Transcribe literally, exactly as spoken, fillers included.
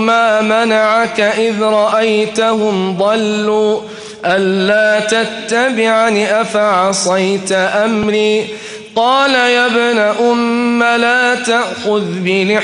ما منعك إذ رأيتهم ضلوا ألا تتبعني أفعصيت أمري قال يا ابن أم لا تأخذ بلحيتي